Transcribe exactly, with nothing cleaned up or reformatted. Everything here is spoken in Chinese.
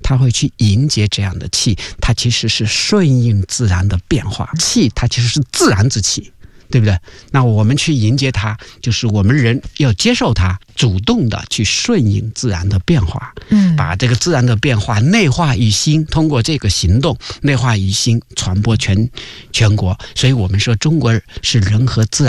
他会去迎接这样的气，它其实是顺应自然的变化。气它其实是自然之气，对不对？那我们去迎接它，就是我们人要接受它，主动的去顺应自然的变化，嗯，把这个自然的变化内化于心，通过这个行动内化于心，传播全全国。所以我们说中国是人和自然